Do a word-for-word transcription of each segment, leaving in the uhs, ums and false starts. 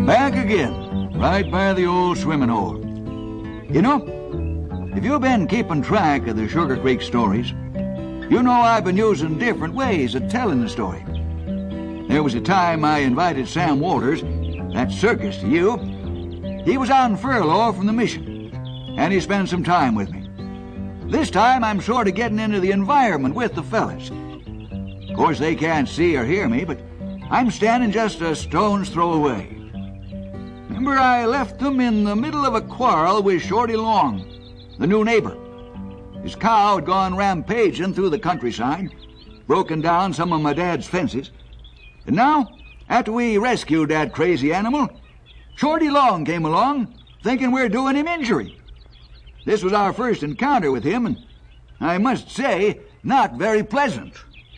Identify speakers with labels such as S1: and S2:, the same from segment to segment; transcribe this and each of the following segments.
S1: Back again, right by the old swimming hole. You know, if you've been keeping track of the Sugar Creek stories, you know I've been using different ways of telling the story. There was a time I invited Sam Walters, that circus to you. He was on furlough from the mission, and he spent some time with me. This time I'm sort of getting into the environment with the fellas. Of course, they can't see or hear me, but I'm standing just a stone's throw away. Remember, I left them in the middle of a quarrel with Shorty Long, the new neighbor. His cow had gone rampaging through the countryside, broken down some of my dad's fences. And now, after we rescued that crazy animal, Shorty Long came along, thinking we're doing him injury. This was our first encounter with him, and I must say, not very pleasant.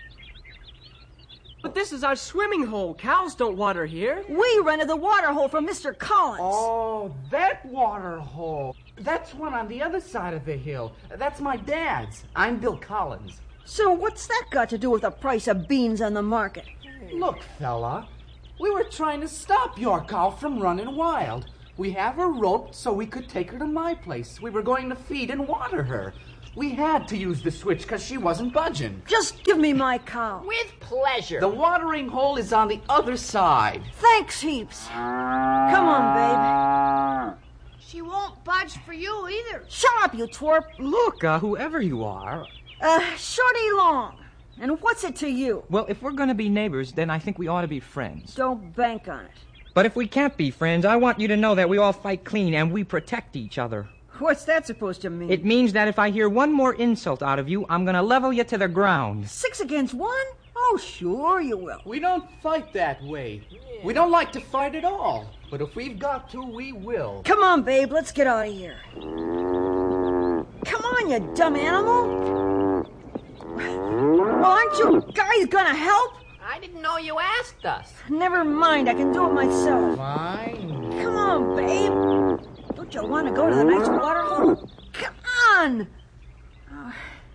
S2: But this is our swimming hole. Cows don't water here.
S3: We rented the water hole from Mister Collins.
S4: Oh, that water hole. That's one on the other side of the hill. That's my dad's. I'm Bill Collins.
S3: So what's that got to do with the price of beans on the market?
S4: Look, fella, we were trying to stop your cow from running wild. We have her roped so we could take her to my place. We were going to feed and water her. We had to use the switch because she wasn't budging.
S3: Just give me my cow.
S5: With pleasure.
S4: The watering hole is on the other side.
S3: Thanks heaps. Come on, babe.
S5: She won't budge for you either.
S3: Shut up, you twerp.
S6: Look, uh, whoever you are.
S3: Uh, Shorty Long. And what's it to you?
S6: Well, if we're going to be neighbors, then I think we ought to be friends.
S3: Don't bank on it.
S6: But if we can't be friends, I want you to know that we all fight clean and we protect each other.
S3: What's that supposed to mean?
S6: It means that if I hear one more insult out of you, I'm going to level you to the ground.
S3: Six against one? Oh, sure you will.
S4: We don't fight that way. We don't like to fight at all. But if we've got to, we will.
S3: Come on, babe, let's get out of here. Come on, you dumb animal. Well, aren't you guys gonna help?
S5: I didn't know you asked us.
S3: Never mind, I can do it myself.
S4: Fine.
S3: Come on, babe. Don't you want to go to the nice water hole? Come on! Uh,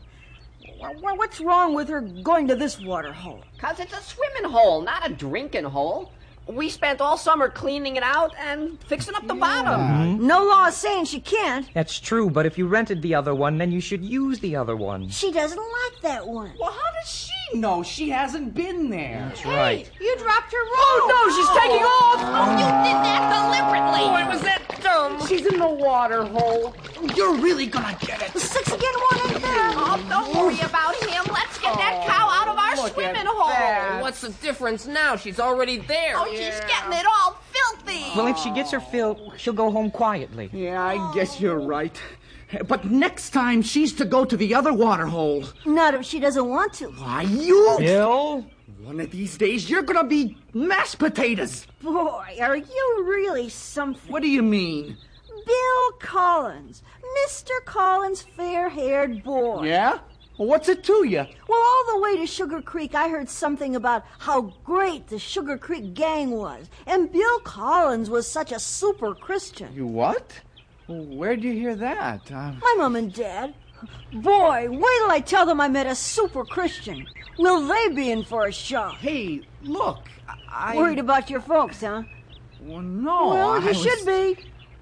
S3: wh- what's wrong with her going to this water hole?
S5: Because it's a swimming hole, not a drinking hole. We spent all summer cleaning it out and fixing up the yeah. bottom.
S6: Mm-hmm.
S3: No law is saying she can't.
S6: That's true, but if you rented the other one, then you should use the other one.
S3: She doesn't like that one.
S4: Well, how does she know? She hasn't been there.
S6: That's
S5: hey,
S6: right.
S5: You dropped her rope.
S2: Oh, no, she's taking off.
S5: Oh, you did that deliberately.
S2: Boy, was that dumb.
S4: She's in the water hole. You're really gonna get it.
S3: Six again, one ain't there.
S5: Oh, don't worry about him. Let's get that cow out of our swimming hole.
S4: that.
S2: What's the difference now? She's already there.
S5: Oh, she's getting it all filthy.
S6: Well, if she gets her fill, she'll go home quietly.
S4: Yeah, I guess you're right. But next time, she's to go to the other water hole.
S3: Not if she doesn't want to.
S4: Why, you...
S6: Bill?
S4: One of these days, you're gonna be mashed potatoes.
S3: Boy, are you really something.
S4: What do you mean?
S3: Bill Collins. Mister Collins' fair-haired boy.
S4: Yeah? Well, what's it to you?
S3: Well, all the way to Sugar Creek, I heard something about how great the Sugar Creek gang was. And Bill Collins was such a super Christian.
S4: You what? Well, where'd you hear that? Uh...
S3: My mom and dad. Boy, wait till I tell them I met a super Christian. Will they be in for a shock?
S4: Hey, look, I...
S3: Worried about your folks, huh?
S4: Well, no,
S3: Well,
S4: I
S3: you
S4: was...
S3: should be.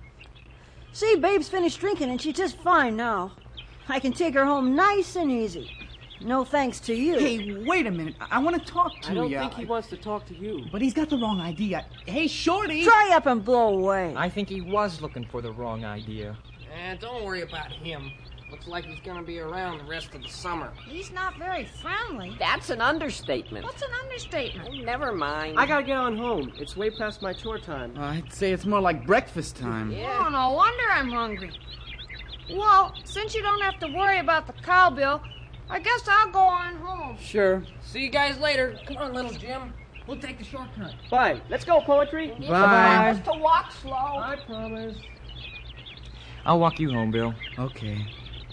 S3: See, Babe's finished drinking and she's just fine now. I can take her home nice and easy. No thanks to you.
S4: Hey, wait a minute. I, I want to talk to you.
S2: I don't think he wants to talk to you.
S4: But he's got the wrong idea. Hey, Shorty!
S3: Dry up and blow away.
S6: I think he was looking for the wrong idea.
S2: Eh, don't worry about him. Looks like he's going to be around the rest of the summer.
S5: He's not very friendly. That's an understatement. What's an understatement? Oh, never mind.
S2: I got to get on home. It's way past my chore time.
S4: Uh, I'd say it's more like breakfast time.
S5: Yeah.
S7: Oh, no wonder I'm hungry. Well, since you don't have to worry about the cow, Bill, I guess I'll go on home.
S4: Sure.
S2: See you guys later. Come on, little Jim. We'll take the shortcut. Bye. Let's go, Poetry.
S5: You
S4: Bye.
S5: promise to walk slow.
S2: I promise.
S6: I'll walk you home, Bill.
S4: Okay.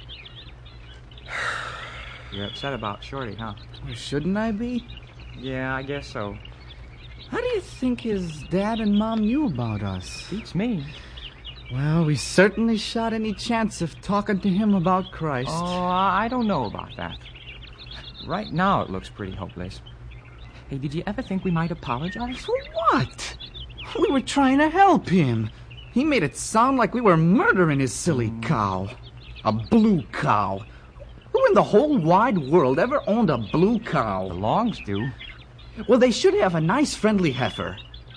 S6: You're upset about Shorty, huh?
S4: Well, shouldn't I be?
S6: Yeah, I guess so.
S4: How do you think his dad and mom knew about us?
S6: Beats me.
S4: Well, we certainly shot any chance of talking to him about Christ.
S6: Oh, I don't know about that. Right now it looks pretty hopeless. Hey, did you ever think we might apologize?
S4: For what? We were trying to help him. He made it sound like we were murdering his silly cow. A blue cow. Who in the whole wide world ever owned a blue cow?
S6: The Longs do.
S4: Well, they should have a nice friendly heifer.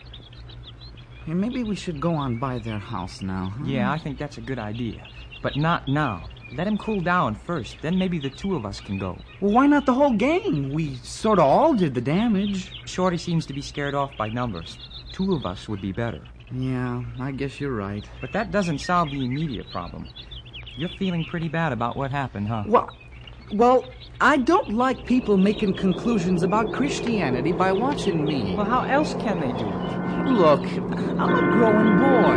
S4: And maybe we should go on by their house now. Huh?
S6: Yeah, I think that's a good idea. But not now. Let him cool down first. Then maybe the two of us can go.
S4: Well, why not the whole gang? We sort of all did the damage.
S6: Shorty seems to be scared off by numbers. Two of us would be better.
S4: Yeah, I guess you're right.
S6: But that doesn't solve the immediate problem. You're feeling pretty bad about what happened, huh?
S4: Well, well, I don't like people making conclusions about Christianity by watching me.
S6: Well, how else can they do it?
S4: Look, I'm a growing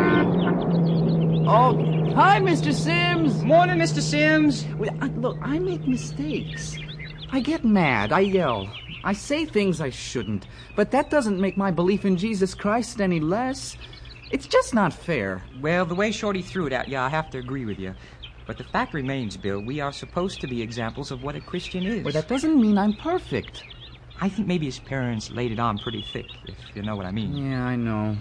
S4: boy. Oh, hi, Mister Sims.
S6: Morning, Mister Sims.
S4: Well, I, look, I make mistakes. I get mad. I yell. I say things I shouldn't. But that doesn't make my belief in Jesus Christ any less. It's just not fair.
S6: Well, the way Shorty threw it at you, I have to agree with you. But the fact remains, Bill, we are supposed to be examples of what a Christian is.
S4: Well, that doesn't mean I'm perfect.
S6: I think maybe his parents laid it on pretty thick, if you know what I mean.
S4: Yeah, I know.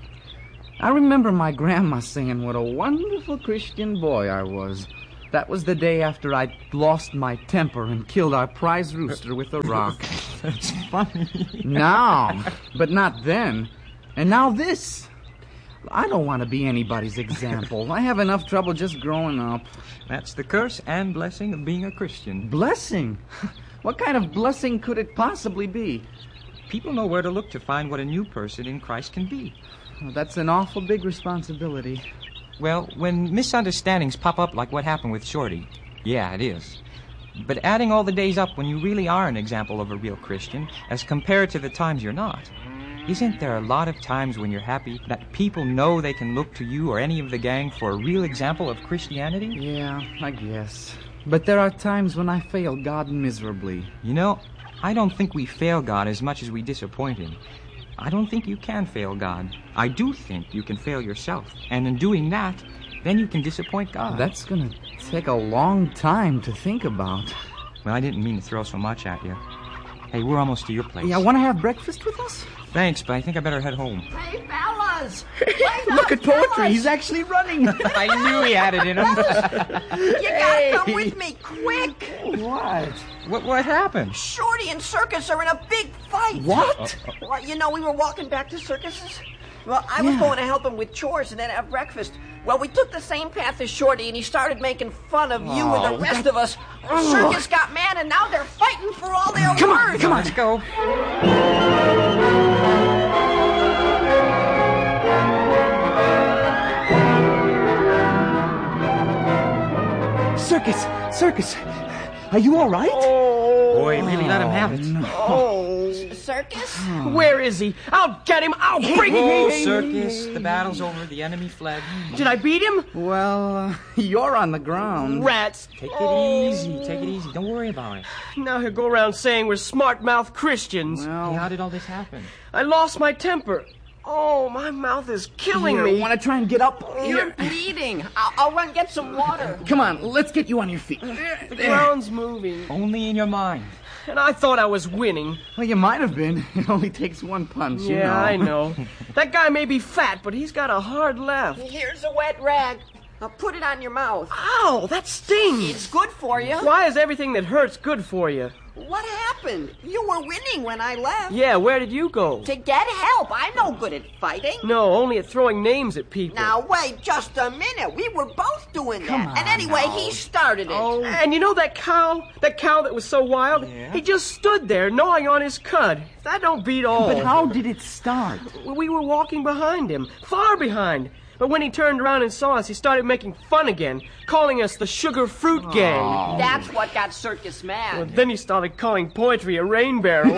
S4: I remember my grandma saying what a wonderful Christian boy I was. That was the day after I'd lost my temper and killed our prize rooster with a rock.
S6: That's funny.
S4: Now, but not then. And now this. I don't want to be anybody's example. I have enough trouble just growing up.
S6: That's the curse and blessing of being a Christian.
S4: Blessing? What kind of blessing could it possibly be?
S6: People know where to look to find what a new person in Christ can be.
S4: Well, that's an awful big responsibility.
S6: Well, when misunderstandings pop up like what happened with Shorty, yeah, it is. But adding all the days up when you really are an example of a real Christian, as compared to the times you're not, isn't there a lot of times when you're happy that people know they can look to you or any of the gang for a real example of Christianity?
S4: Yeah, I guess. But there are times when I fail God miserably.
S6: You know, I don't think we fail God as much as we disappoint Him. I don't think you can fail God. I do think you can fail yourself. And in doing that, then you can disappoint God.
S4: That's gonna take a long time to think about.
S6: Well, I didn't mean to throw so much at you. Hey, we're almost to your place.
S4: Yeah, want to have breakfast with us?
S6: Thanks, but I think I better head home.
S5: Hey, fellas!
S4: Look at Poetry. He's actually running.
S6: I knew he had it in him.
S5: You gotta come with me, quick!
S4: What?
S6: What what happened?
S5: Shorty and Circus are in a big fight.
S4: What?
S5: Well, you know, we were walking back to Circus's. Well, I was
S4: Yeah.
S5: going to help him with chores and then have breakfast. Well, we took the same path as Shorty, and he started making fun of you
S4: Oh,
S5: and the rest of us. Circus got mad, and now they're fighting for all their
S4: Come on,
S5: words.
S4: come on.
S6: Let's go.
S4: Circus, Circus. Are you all right?
S6: Boy, really let him have it.
S5: Oh, Circus?
S2: Where is he? I'll get him. I'll bring
S6: Oh,
S2: him.
S6: Circus, the battle's over. The enemy fled.
S2: Did I beat him?
S4: Well, uh, you're on the ground.
S2: Rats.
S6: Take it easy. Take it easy. Don't worry about it.
S2: Now he'll go around saying we're smart-mouthed Christians.
S6: Hey,
S4: Well,
S6: how did all this happen?
S2: I lost my temper. Oh, my mouth is killing
S4: here,
S2: me.
S4: want to try and get up?
S5: You're
S4: Here.
S5: bleeding. I'll, I'll run get some water.
S4: Come on, let's get you on your feet.
S2: The ground's moving.
S6: Only in your mind.
S2: And I thought I was winning.
S4: Well, you might have been. It only takes one punch, you
S2: Yeah,
S4: know.
S2: I know. That guy may be fat, but he's got a hard left.
S5: Here's a wet rag. Now put it on your mouth.
S2: Ow, that stings.
S5: It's good for you.
S2: Why is everything that hurts good for you?
S5: What happened? You were winning when I left.
S2: Yeah, where did you go?
S5: To get help. I'm no good at fighting.
S2: No, only at throwing names at people.
S5: Now, wait just a minute. We were both doing that.
S4: Come on
S5: and anyway,
S4: now.
S5: he started it.
S2: Oh. And you know that cow? That cow that was so wild?
S6: Yeah.
S2: He just stood there gnawing on his cud. That don't beat all.
S4: But how did it start?
S2: We were walking behind him, far behind. But when he turned around and saw us, he started making fun again, calling us the Sugar Fruit Gang.
S5: That's what got Circus mad.
S2: Well, then he started calling Poetry a rain barrel.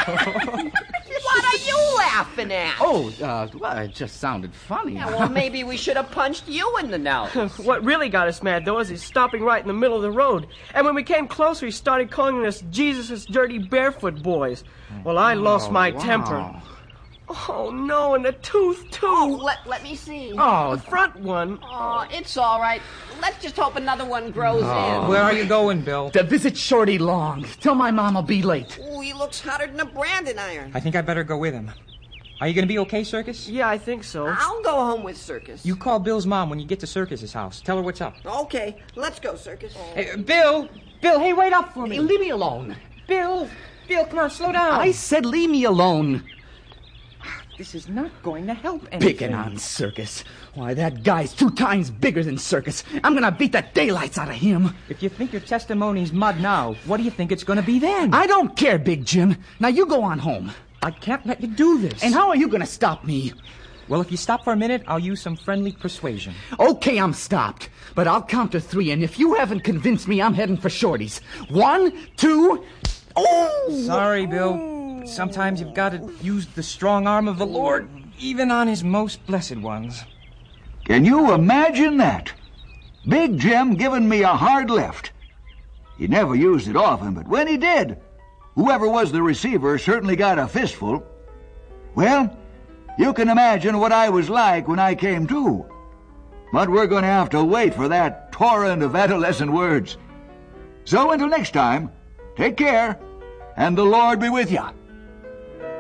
S5: What are you laughing at?
S4: Oh, uh, well, it just sounded funny.
S5: Yeah, well, maybe we should have punched you in the nose.
S2: What really got us mad, though, is he's stopping right in the middle of the road. And when we came closer, he started calling us Jesus' dirty barefoot boys. Well, I lost my
S4: wow.
S2: temper. Oh, no, and the tooth, too.
S5: Oh, let, let me see.
S4: Oh,
S2: The front one.
S5: Oh, it's all right. Let's just hope another one grows in.
S6: Where are you going, Bill?
S4: to visit Shorty Long. Tell my mom I'll be late.
S5: Ooh, he looks hotter than a branding iron.
S6: I think I better go with him. Are you going to be okay, Circus?
S2: Yeah, I think so.
S5: I'll go home with Circus.
S6: You call Bill's mom when you get to Circus's house. Tell her what's up.
S5: Okay, let's go, Circus.
S6: Hey, Bill! Bill, hey, wait up for me.
S4: Leave me alone.
S6: Bill! Bill, come on, slow down.
S4: I said leave me alone.
S6: This is not going to help anything.
S4: Picking on Circus. Why, that guy's two times bigger than Circus. I'm gonna beat the daylights out of him.
S6: If you think your testimony's mud now, what do you think it's going to be then?
S4: I don't care, Big Jim. Now you go on home.
S6: I can't let you do this.
S4: And how are you gonna stop me?
S6: Well, if you stop for a minute, I'll use some friendly persuasion.
S4: Okay, I'm stopped. But I'll count to three, and if you haven't convinced me, I'm heading for Shorty's. One, two... Oh!
S6: Sorry, Bill. Sometimes you've got to use the strong arm of the Lord, even on his most blessed ones.
S1: Can you imagine that? Big Jim giving me a hard lift. He never used it often, but when he did, whoever was the receiver certainly got a fistful. Well, you can imagine what I was like when I came to. But we're going to have to wait for that torrent of adolescent words. So until next time, take care, and the Lord be with you.